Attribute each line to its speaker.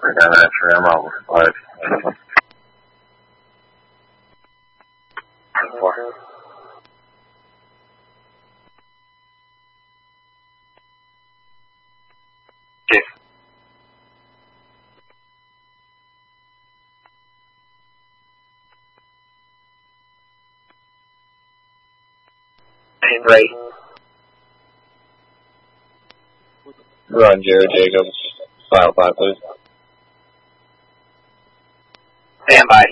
Speaker 1: I got an extra ammo with 5. 4. Chief. Team ready.
Speaker 2: Run, Jared Jacobs. File 5, please.
Speaker 1: Stand by.